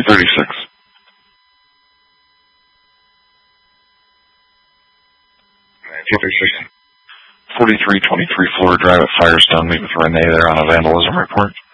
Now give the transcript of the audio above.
1936. 1936. 4323 Florida Drive at Firestone. Meet with Renee there on a vandalism report.